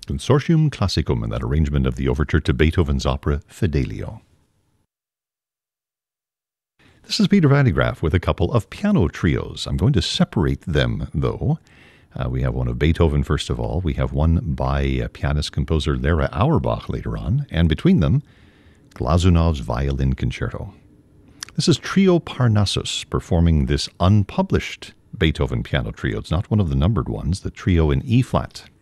Consortium Classicum in that arrangement of the overture to Beethoven's opera Fidelio. This is Peter Van de Graaff with a couple of piano trios. I'm going to separate them, though. We have one of Beethoven, first of all. We have one by pianist-composer Lera Auerbach later on. And between them, Glazunov's Violin Concerto. This is Trio Parnassus performing this unpublished Beethoven piano trio. It's not one of the numbered ones, the trio in E-flat.